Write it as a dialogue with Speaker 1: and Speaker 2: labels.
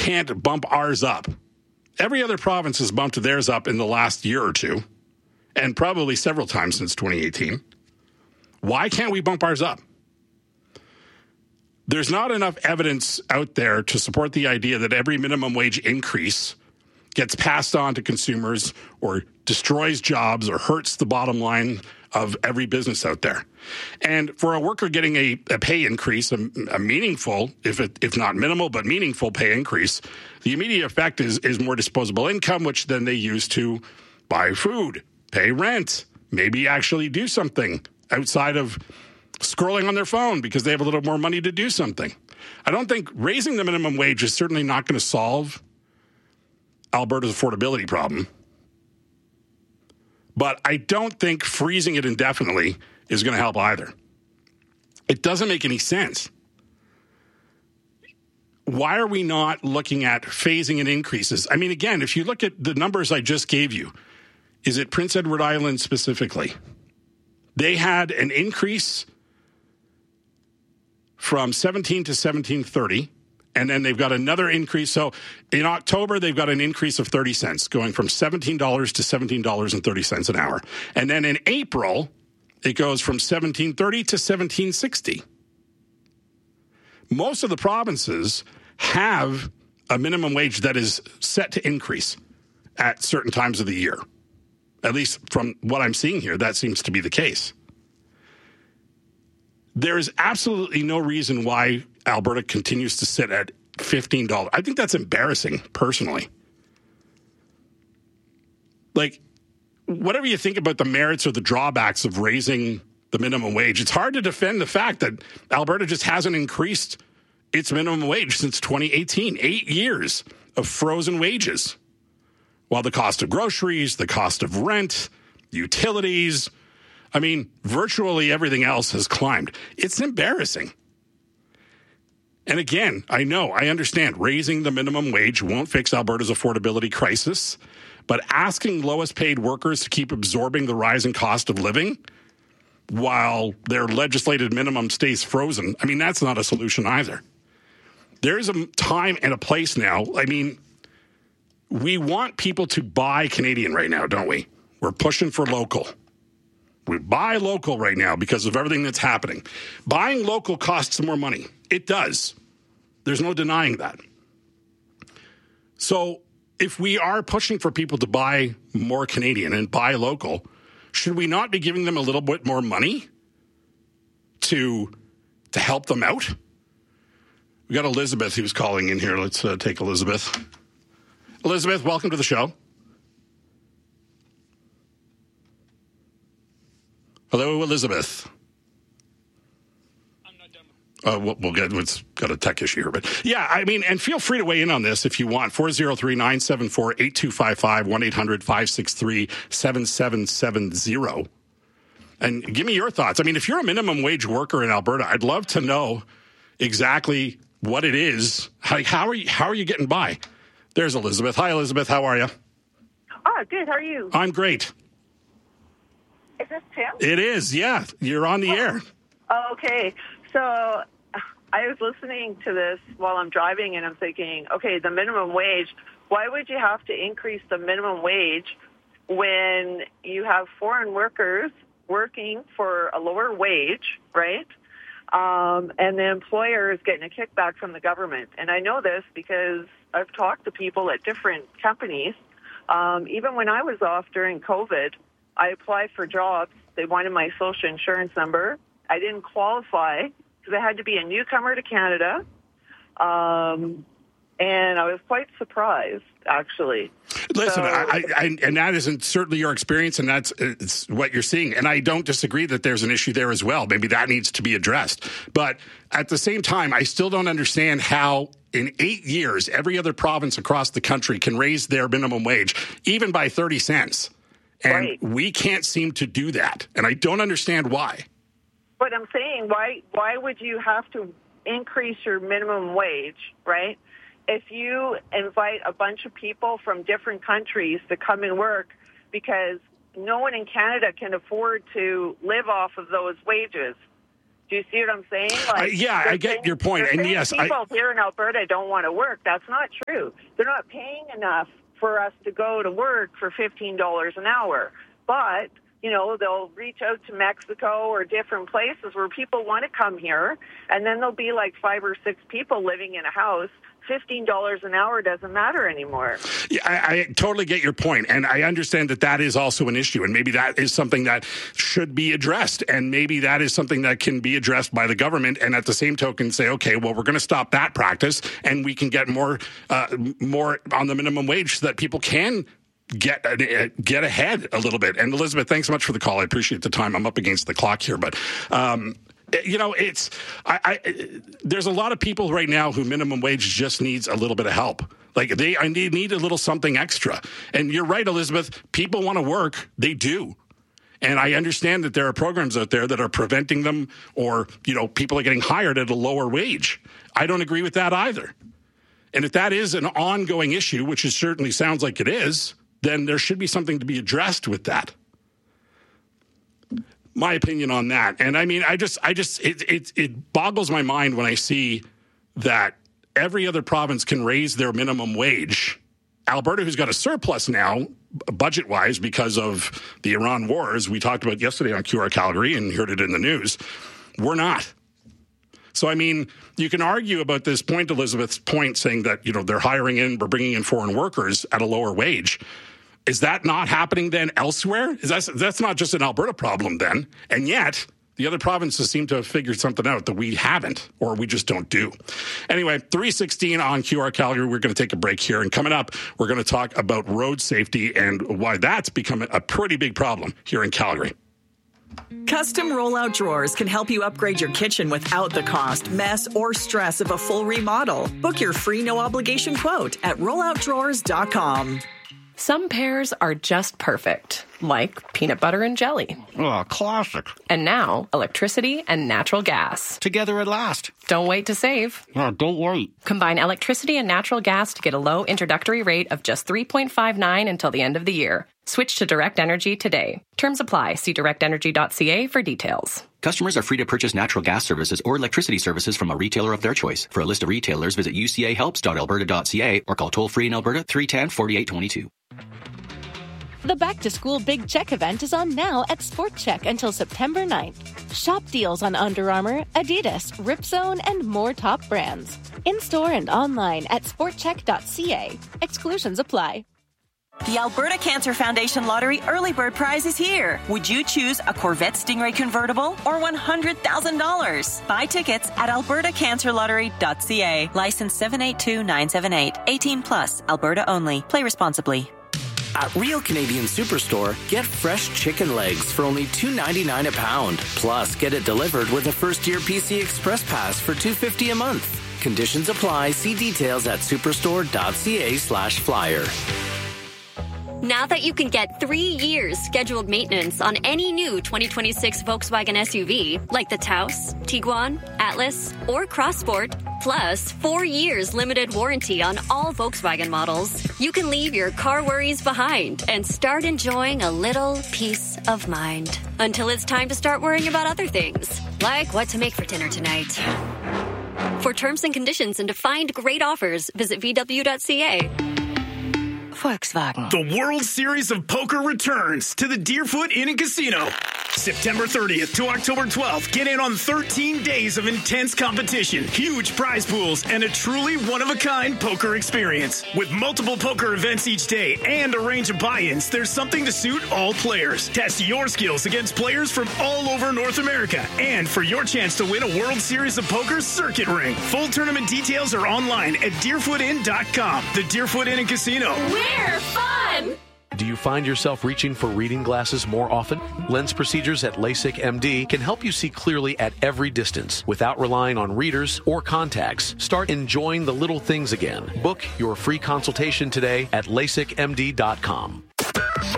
Speaker 1: can't bump ours up? Every other province has bumped theirs up in the last year or two, and probably several times since 2018. Why can't we bump ours up? There's not enough evidence out there to support the idea that every minimum wage increase gets passed on to consumers or destroys jobs or hurts the bottom line of every business out there. And for a worker getting a pay increase, a meaningful, if not minimal, but meaningful pay increase, the immediate effect is more disposable income, which then they use to buy food, pay rent, maybe actually do something outside of scrolling on their phone because they have a little more money to do something. I don't think raising the minimum wage is certainly not going to solve Alberta's affordability problem. But I don't think freezing it indefinitely is going to help either. It doesn't make any sense. Why are we not looking at phasing in increases? I mean, again, if you look at the numbers I just gave you, is it Prince Edward Island specifically? They had an increase from 17 to 17.30, and then they've got another increase. So in October, they've got an increase of 30 cents, going from $17 to $17.30 an hour. And then in April, it goes from 17.30 to 17.60. Most of the provinces have a minimum wage that is set to increase at certain times of the year. At least from what I'm seeing here, that seems to be the case. There is absolutely no reason why Alberta continues to sit at $15. I think that's embarrassing, personally. Like, whatever you think about the merits or the drawbacks of raising the minimum wage, it's hard to defend the fact that Alberta just hasn't increased its minimum wage since 2018. 8 years of frozen wages. While the cost of groceries, the cost of rent, utilities, I mean, virtually everything else has climbed. It's embarrassing. And again, I understand raising the minimum wage won't fix Alberta's affordability crisis, but asking lowest paid workers to keep absorbing the rising cost of living while their legislated minimum stays frozen, I mean, that's not a solution either. There's a time and a place now. I mean, we want people to buy Canadian right now, don't we? We're pushing for local. We buy local right now because of everything that's happening. Buying local costs more money. It does. There's no denying that. So if we are pushing for people to buy more Canadian and buy local, should we not be giving them a little bit more money to help them out? We got Elizabeth who's calling in here. Let's take Elizabeth. Elizabeth, welcome to the show. Hello, Elizabeth.
Speaker 2: I'm not done.
Speaker 1: We've got a tech issue here. But yeah, I mean, and feel free to weigh in on this if you want. 403-974-8255, 1-800-563-7770. And give me your thoughts. I mean, if you're a minimum wage worker in Alberta, I'd love to know exactly what it is. How are you getting by? There's Elizabeth. Hi, Elizabeth. How are you?
Speaker 3: Oh, good. How are you?
Speaker 1: I'm great.
Speaker 3: Is this Tim?
Speaker 1: It is, yeah. You're on the air.
Speaker 3: Okay. So I was listening to this while I'm driving, and I'm thinking, okay, the minimum wage, why would you have to increase the minimum wage when you have foreign workers working for a lower wage, right? And the employer is getting a kickback from the government. And I know this because I've talked to people at different companies. Even when I was off during COVID, I applied for jobs. They wanted my social insurance number. I didn't qualify because I had to be a newcomer to Canada. And I was quite surprised, actually.
Speaker 1: Listen, and that isn't certainly your experience, and it's what you're seeing. And I don't disagree that there's an issue there as well. Maybe that needs to be addressed. But at the same time, I still don't understand how in 8 years, every other province across the country can raise their minimum wage, even by 30 cents. And
Speaker 3: right.
Speaker 1: We can't seem to do that. And I don't understand why.
Speaker 3: But I'm saying, why would you have to increase your minimum wage, right? If you invite a bunch of people from different countries to come and work, because no one in Canada can afford to live off of those wages. Do you see what I'm saying?
Speaker 1: I get your point. And yes,
Speaker 3: people here in Alberta don't want to work. That's not true. They're not paying enough for us to go to work for $15 an hour. But, they'll reach out to Mexico or different places where people want to come here, and then there'll be like 5 or 6 people living in a house. $15 an hour doesn't matter anymore.
Speaker 1: Yeah, I totally get your point, and I understand that is also an issue, and maybe that is something that should be addressed, and maybe that is something that can be addressed by the government, and at the same token say, okay, well, we're going to stop that practice, and we can get more on the minimum wage so that people can get ahead a little bit. And Elizabeth, thanks so much for the call. I appreciate the time. I'm up against the clock here, but there's a lot of people right now who minimum wage just needs a little bit of help. Like they need a little something extra. And you're right, Elizabeth, people want to work. They do. And I understand that there are programs out there that are preventing them, or, people are getting hired at a lower wage. I don't agree with that either. And if that is an ongoing issue, which it certainly sounds like it is, then there should be something to be addressed with that. My opinion on that. And I mean, it boggles my mind when I see that every other province can raise their minimum wage. Alberta, who's got a surplus now, budget-wise, because of the Iran war, as we talked about yesterday on QR Calgary and heard it in the news, we're not. So, I mean, you can argue about this point, Elizabeth's point, saying that, they're we're bringing in foreign workers at a lower wage. Is that not happening then elsewhere? That's not just an Alberta problem then. And yet, the other provinces seem to have figured something out that we haven't, or we just don't do. Anyway, 3:16 on QR Calgary. We're going to take a break here. And coming up, we're going to talk about road safety and why that's become a pretty big problem here in Calgary.
Speaker 2: Custom rollout drawers can help you upgrade your kitchen without the cost, mess, or stress of a full remodel. Book your free no-obligation quote at rolloutdrawers.com.
Speaker 4: Some pairs are just perfect, like peanut butter and jelly.
Speaker 5: Oh, classic.
Speaker 4: And now, electricity and natural gas.
Speaker 5: Together at last.
Speaker 4: Don't wait to save.
Speaker 5: Oh, don't wait.
Speaker 4: Combine electricity and natural gas to get a low introductory rate of just $3.59 until the end of the year. Switch to Direct Energy today. Terms apply. See directenergy.ca for details.
Speaker 6: Customers are free to purchase natural gas services or electricity services from a retailer of their choice. For a list of retailers, visit ucahelps.alberta.ca or call toll-free in Alberta 310-4822.
Speaker 7: The Back to School Big Check event is on now at Sport Check until September 9th. Shop deals on Under Armour, Adidas, Ripzone, and more top brands. In-store and online at sportcheck.ca. Exclusions apply.
Speaker 2: The Alberta Cancer Foundation Lottery Early Bird Prize is here. Would you choose a Corvette Stingray convertible or $100,000? Buy tickets at albertacancerlottery.ca. License 782978. 18 plus. Alberta only. Play responsibly.
Speaker 8: At Real Canadian Superstore, get fresh chicken legs for only $2.99 a pound. Plus, get it delivered with a first-year PC Express Pass for $2.50 a month. Conditions apply. See details at superstore.ca/flyer.
Speaker 9: Now that you can get 3 years scheduled maintenance on any new 2026 Volkswagen SUV, like the Taos, Tiguan, Atlas, or Crossport, plus 4 years limited warranty on all Volkswagen models, you can leave your car worries behind and start enjoying a little peace of mind. Until it's time to start worrying about other things, like what to make for dinner tonight. For terms and conditions and to find great offers, visit VW.ca.
Speaker 2: Volkswagen.
Speaker 10: The World Series of Poker returns to the Deerfoot Inn and Casino. September 30th to October 12th. Get in on 13 days of intense competition, huge prize pools, and a truly one-of-a-kind poker experience. With multiple poker events each day and a range of buy-ins, there's something to suit all players. Test your skills against players from all over North America. And for your chance to win a World Series of Poker circuit ring. Full tournament details are online at deerfootin.com. The Deerfoot Inn and Casino.
Speaker 9: We're fun!
Speaker 11: Do you find yourself reaching for reading glasses more often? Lens procedures at LASIK MD can help you see clearly at every distance without relying on readers or contacts. Start enjoying the little things again. Book your free consultation today at LASIKMD.com.